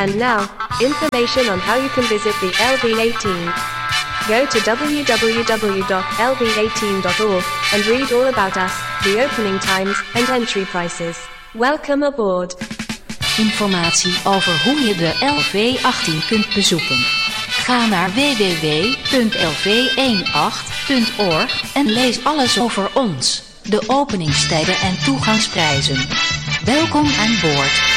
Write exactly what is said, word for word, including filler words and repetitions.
And now, information on how you can visit the L V eighteen. Go to w w w dot l v eighteen dot org and read all about us, the opening times and entry prices. Welcome aboard. Informatie over hoe je de L V achttien kunt bezoeken. Ga naar w w w punt l v achttien punt org en lees alles over ons, de openingstijden en toegangsprijzen. Welkom aan boord.